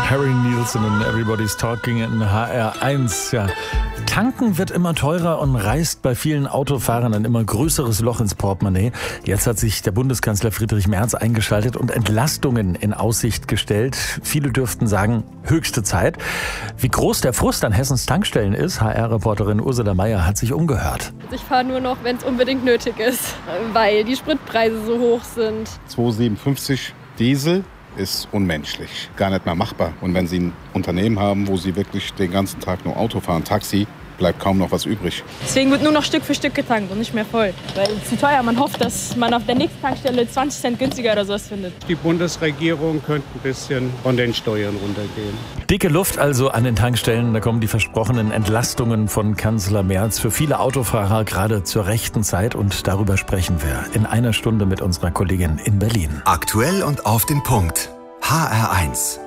Harry Nilsson und Everybody's Talking in HR1. Ja. Tanken wird immer teurer und reißt bei vielen Autofahrern ein immer größeres Loch ins Portemonnaie. Jetzt hat sich der Bundeskanzler Friedrich Merz eingeschaltet und Entlastungen in Aussicht gestellt. Viele dürften sagen, höchste Zeit. Wie groß der Frust an Hessens Tankstellen ist, HR-Reporterin Ursula Meier hat sich umgehört. Ich fahre nur noch, wenn es unbedingt nötig ist, weil die Spritpreise so hoch sind. 2,57 Diesel ist unmenschlich, gar nicht mehr machbar. Und wenn Sie ein Unternehmen haben, wo Sie wirklich den ganzen Tag nur Auto fahren, Taxi, bleibt kaum noch was übrig. Deswegen wird nur noch Stück für Stück getankt und nicht mehr voll. Weil es zu teuer, man hofft, dass man auf der nächsten Tankstelle 20 Cent günstiger oder sowas findet. Die Bundesregierung könnte ein bisschen von den Steuern runtergehen. Dicke Luft also an den Tankstellen. Da kommen die versprochenen Entlastungen von Kanzler Merz für viele Autofahrer gerade zur rechten Zeit. Und darüber sprechen wir in einer Stunde mit unserer Kollegin in Berlin. Aktuell und auf den Punkt. HR1.